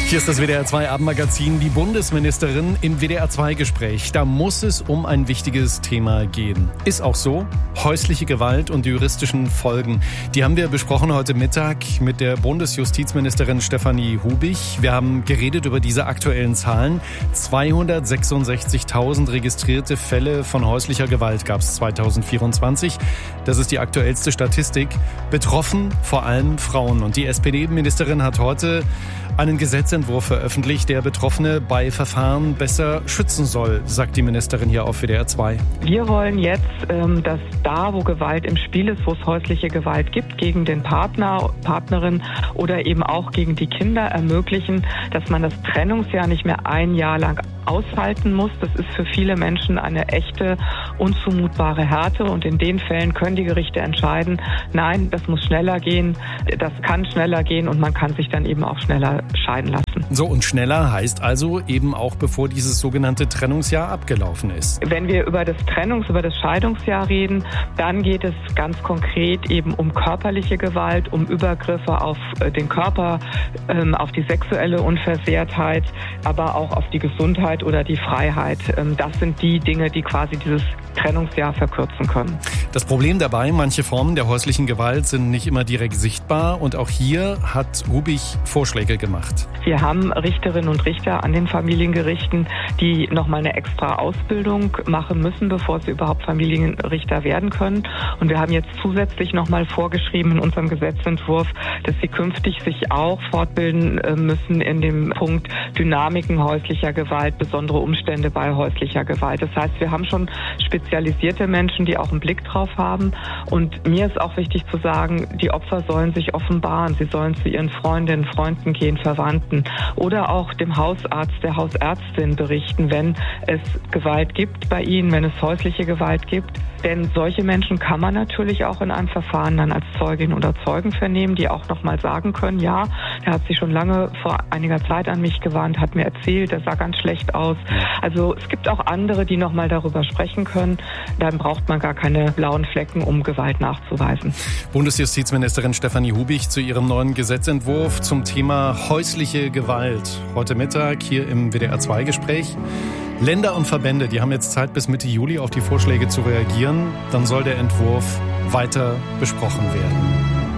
Hier ist das WDR 2 Abendmagazin. Die Bundesministerin im WDR 2 Gespräch. Da muss es um ein wichtiges Thema gehen. Ist auch so. Häusliche Gewalt und die juristischen Folgen. Die haben wir besprochen heute Mittag mit der Bundesjustizministerin Stefanie Hubich. Wir haben geredet über diese aktuellen Zahlen. 266.000 registrierte Fälle von häuslicher Gewalt gab es 2024. Das ist die aktuellste Statistik. Betroffen vor allem Frauen. Und die SPD-Ministerin hat heute einen Gesetzentwurf veröffentlicht, der Betroffene bei Verfahren besser schützen soll, sagt die Ministerin hier auf WDR 2. Wir wollen jetzt, dass da, wo Gewalt im Spiel ist, wo es häusliche Gewalt gibt, gegen den Partner, Partnerin oder eben auch gegen die Kinder ermöglichen, dass man das Trennungsjahr nicht mehr ein Jahr lang aushalten muss. Das ist für viele Menschen eine echte, unzumutbare Härte. Und in den Fällen können die Gerichte entscheiden, nein, das muss schneller gehen, das kann schneller gehen und man kann sich dann eben auch schneller scheiden lassen. So, und schneller heißt also eben auch, bevor dieses sogenannte Trennungsjahr abgelaufen ist. Wenn wir über das Scheidungsjahr reden, dann geht es ganz konkret eben um körperliche Gewalt, um Übergriffe auf den Körper, auf die sexuelle Unversehrtheit, aber auch auf die Gesundheit oder die Freiheit. Das sind die Dinge, die quasi dieses Trennungsjahr verkürzen können. Das Problem dabei, manche Formen der häuslichen Gewalt sind nicht immer direkt sichtbar und auch hier hat Hubich Vorschläge gemacht. Wir haben Richterinnen und Richter an den Familiengerichten, die nochmal eine extra Ausbildung machen müssen, bevor sie überhaupt Familienrichter werden können. Und wir haben jetzt zusätzlich nochmal vorgeschrieben in unserem Gesetzentwurf, dass sie künftig sich auch fortbilden müssen in dem Punkt Dynamiken häuslicher Gewalt, besondere Umstände bei häuslicher Gewalt. Das heißt, wir haben schon spezialisierte Menschen, die auch einen Blick drauf haben. Und mir ist auch wichtig zu sagen, die Opfer sollen sich offenbaren. Sie sollen zu ihren Freundinnen, Freunden gehen, Verwandten oder auch dem Hausarzt, der Hausärztin berichten, wenn es Gewalt gibt bei ihnen, wenn es häusliche Gewalt gibt. Denn solche Menschen kann man natürlich auch in einem Verfahren dann als Zeugin oder Zeugen vernehmen, die auch nochmal sagen können, ja, der hat sich schon lange vor einiger Zeit an mich gewandt, hat mir erzählt, der sah ganz schlecht aus. Also es gibt auch andere, die nochmal darüber sprechen können. Dann braucht man gar keine blauen Flecken, um Gewalt nachzuweisen. Bundesjustizministerin Stefanie Hubich zu ihrem neuen Gesetzentwurf zum Thema häusliche Gewalt. Heute Mittag hier im WDR 2 Gespräch. Länder und Verbände, die haben jetzt Zeit bis Mitte Juli auf die Vorschläge zu reagieren. Dann soll der Entwurf weiter besprochen werden.